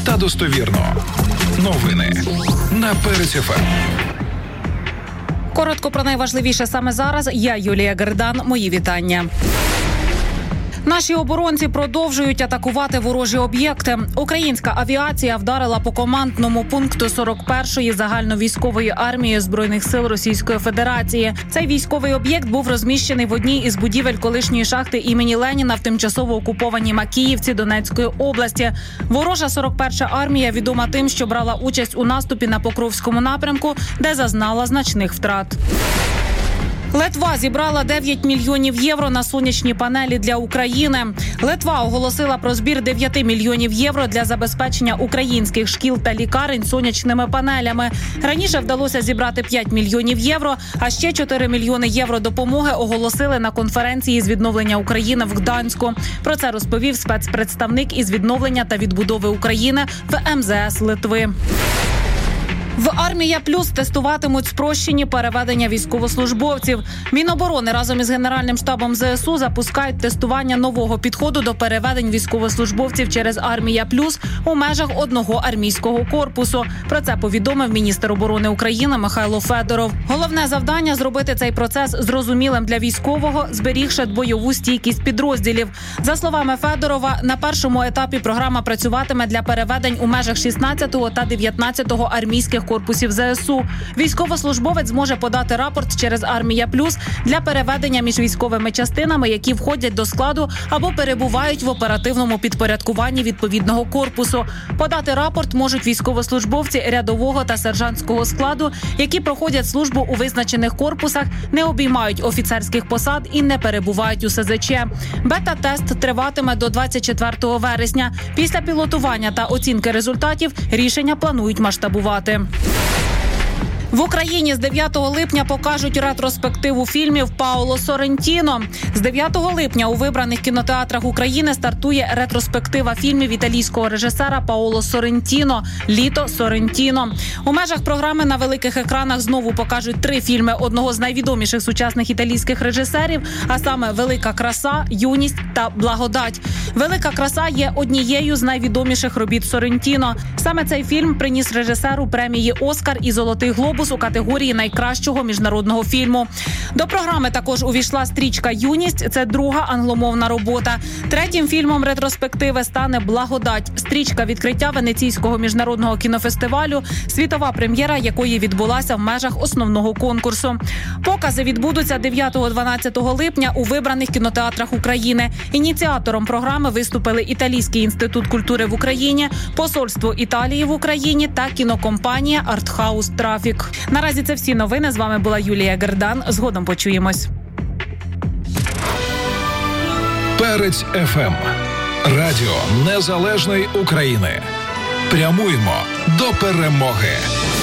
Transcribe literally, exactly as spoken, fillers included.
та достовірно. Новини на Перець еф ем. Коротко про найважливіше саме зараз. Я Юлія Гердан. Мої вітання. Наші оборонці продовжують атакувати ворожі об'єкти. Українська авіація вдарила по командному пункту сорок першої загальновійськової армії Збройних сил Російської Федерації. Цей військовий об'єкт був розміщений в одній із будівель колишньої шахти імені Леніна в тимчасово окупованій Макіївці Донецької області. Ворожа сорок перша армія відома тим, що брала участь у наступі на Покровському напрямку, де зазнала значних втрат. Литва зібрала дев'ять мільйонів євро на сонячні панелі для України. Литва оголосила про збір дев'ять мільйонів євро для забезпечення українських шкіл та лікарень сонячними панелями. Раніше вдалося зібрати п'ять мільйонів євро, а ще чотири мільйони євро допомоги оголосили на конференції з відновлення України в Гданську. Про це розповів спецпредставник із відновлення та відбудови України в ем зе ес Литви. В «Армія Плюс» тестуватимуть спрощені переведення військовослужбовців. Міноборони разом із Генеральним штабом зе ес у запускають тестування нового підходу до переведень військовослужбовців через «Армія Плюс» у межах одного армійського корпусу. Про це повідомив міністр оборони України Михайло Федоров. Головне завдання – зробити цей процес зрозумілим для військового, зберігши бойову стійкість підрозділів. За словами Федорова, на першому етапі програма працюватиме для переведень у межах шістнадцятого та дев'ятнадцятого армійських корпусів зе ес у. Військовослужбовець зможе подати рапорт через «Армія Плюс» для переведення між військовими частинами, які входять до складу або перебувають в оперативному підпорядкуванні відповідного корпусу. Подати рапорт можуть військовослужбовці рядового та сержантського складу, які проходять службу у визначених корпусах, не обіймають офіцерських посад і не перебувають у ес зет че. Бета-тест триватиме до двадцять четвертого вересня. Після пілотування та оцінки результатів рішення планують масштабувати. В Україні з дев'ятого липня покажуть ретроспективу фільмів Паоло Соррентіно. З дев'ятого липня у вибраних кінотеатрах України стартує ретроспектива фільмів італійського режисера Паоло Соррентіно «Літо Соррентіно». У межах програми на великих екранах знову покажуть три фільми одного з найвідоміших сучасних італійських режисерів, а саме «Велика краса», «Юність» та «Благодать». «Велика краса» є однією з найвідоміших робіт Соррентіно. Саме цей фільм приніс режисеру премії «Оскар» і «Золотий глобус» у категорії найкращого міжнародного фільму. До програми також увійшла стрічка «Юність». Це друга англомовна робота. Третім фільмом ретроспективи стане «Благодать». Стрічка відкриття Венеційського міжнародного кінофестивалю, світова прем'єра якої відбулася в межах основного конкурсу. Покази відбудуться дев'ятого-дванадцятого липня у вибраних кінотеатрах України. Ініціатором програми виступили Італійський інститут культури в Україні, Посольство Італії в Україні та кінокомпанія «Артхаус Трафік». Наразі це всі новини. З вами була Юлія Гердан. Згодом почуємось. Перець еф ем. Радіо Незалежної України. Прямуємо до перемоги.